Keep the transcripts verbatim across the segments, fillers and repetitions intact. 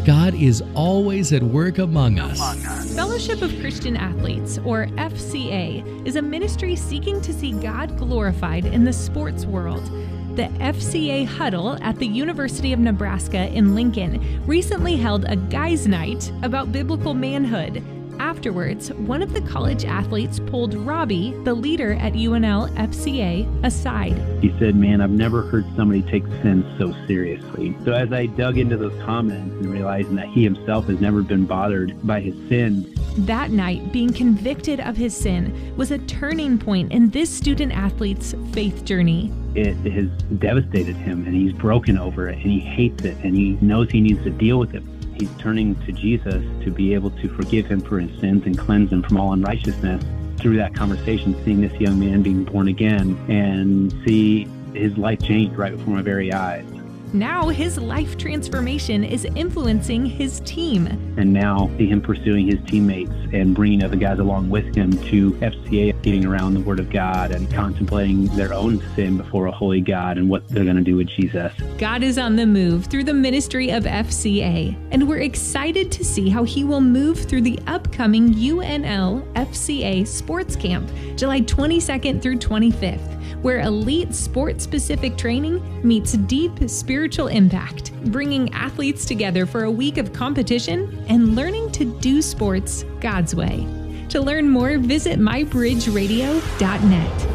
God is always at work among us. Fellowship of Christian Athletes, or F C A, is a ministry seeking to see God glorified in the sports world. The F C A Huddle at the University of Nebraska in Lincoln recently held a guys' night about biblical manhood. Afterwards, one of the college athletes pulled Robbie, the leader at U N L F C A, aside. He said, man, I've never heard somebody take sin so seriously. So as I dug into those comments and realizing that he himself has never been bothered by his sin. That night, being convicted of his sin was a turning point in this student athlete's faith journey. It has devastated him, and he's broken over it, and he hates it, and he knows he needs to deal with it. He's turning to Jesus to be able to forgive him for his sins and cleanse him from all unrighteousness. Through that conversation, seeing this young man being born again and see his life changed right before my very eyes. Now his life transformation is influencing his team. And now see him pursuing his teammates and bringing other guys along with him to F C A, getting around the Word of God and contemplating their own sin before a holy God and what they're going to do with Jesus. God is on the move through the ministry of F C A, and we're excited to see how he will move through the upcoming U N L F C A Sports Camp, July twenty-second through twenty-fifth, where elite sport-specific training meets deep spiritual impact, bringing athletes together for a week of competition and learning to do sports God's way. To learn more, visit my bridge radio dot net.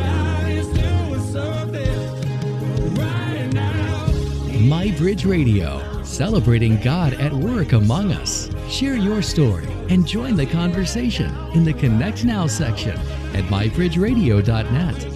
MyBridge Radio, celebrating God at work among us. Share your story and join the conversation in the Connect Now section at my bridge radio dot net.